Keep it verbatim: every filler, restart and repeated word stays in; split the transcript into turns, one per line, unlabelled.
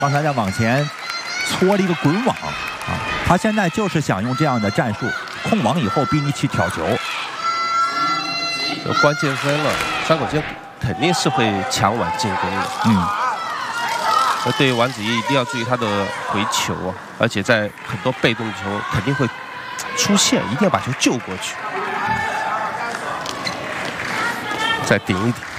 刚才在往前搓了一个滚网啊，他现在就是想用这样的战术，控网以后逼你去挑球。
关键分了，山口坚肯定是会抢碗进攻的。嗯。那对于王子怡一定要注意他的回球啊，而且在很多被动球肯定会出现，一定要把球救过去，再顶一顶。